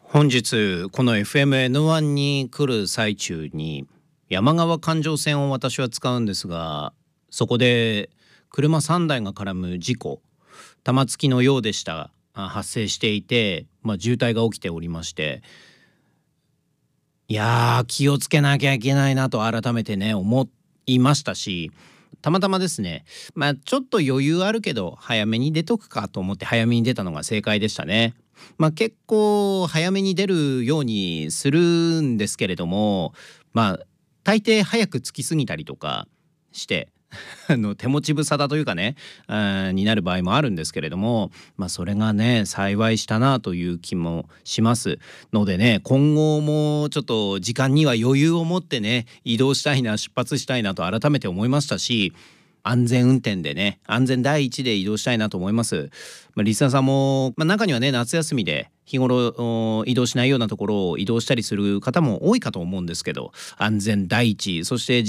本日この FMN1 に来る最中に山川環状線を私は使うんですが、そこで車3台が絡む事故、玉突きのようでした発生していて、渋滞が起きておりまして、いやー気をつけなきゃいけないなと改めてね思いましたし、たまたまですね、ちょっと余裕あるけど早めに出とくかと思って早めに出たのが正解でしたね。結構早めに出るようにするんですけれども、大抵早く着きすぎたりとかして手持ち無沙汰というかね、になる場合もあるんですけれども、それがね幸いしたなという気もしますのでね、今後もちょっと時間には余裕を持ってね移動したいな、出発したいなと改めて思いましたし、安全運転でね、安全第一で移動したいなと思います。リスナーさんも、中にはね夏休みで日頃移動しないようなところを移動したりする方も多いかと思うんですけど、安全第一、そして